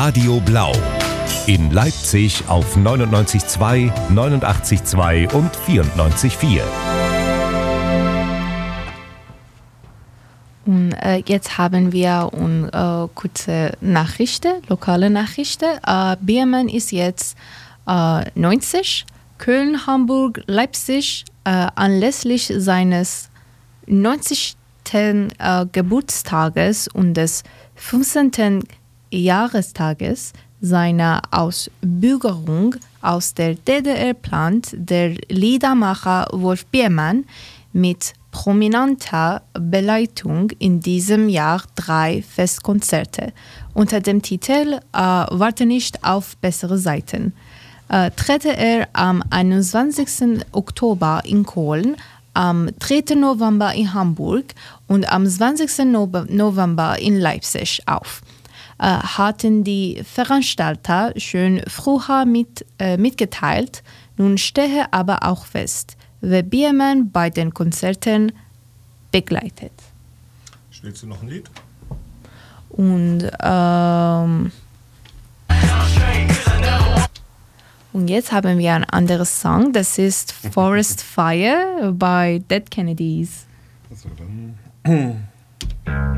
Radio Blau. In Leipzig auf 99,2, 89,2 und 94,4. Und jetzt haben wir kurze Nachrichten, lokale Nachrichten. Birmen ist jetzt 90, Köln, Hamburg, Leipzig anlässlich seines 90. Geburtstages und des 15. Jahrestages seiner Ausbürgerung aus der DDR plant der Liedermacher Wolf Biermann mit prominenter Begleitung in diesem Jahr 3 Festkonzerte unter dem Titel Warte nicht auf bessere Zeiten. Trete er am 21. Oktober in Köln, am 3. November in Hamburg und am 20. November in Leipzig auf. Hatten die Veranstalter schon früher mitgeteilt, nun stehe aber auch fest, wer Biermann bei den Konzerten begleitet. Spielst du noch ein Lied? Und jetzt haben wir ein anderes Song, das ist Forest Fire bei Dead Kennedys. Also dann